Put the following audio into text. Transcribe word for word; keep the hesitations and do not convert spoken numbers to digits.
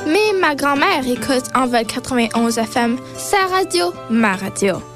Mais ma grand-mère écoute en vol quatre-vingt-onze F M, sa radio, ma radio.